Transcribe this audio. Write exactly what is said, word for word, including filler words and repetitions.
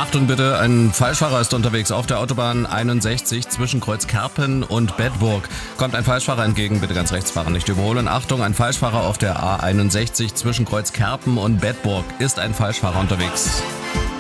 Achtung bitte, ein Falschfahrer ist unterwegs auf der Autobahn einundsechzig zwischen Kreuzkerpen und Bedburg. Kommt ein Falschfahrer entgegen, bitte ganz rechts fahren, nicht überholen. Achtung, ein Falschfahrer auf der A einundsechzig zwischen Kreuzkerpen und Bedburg. Ist ein Falschfahrer unterwegs.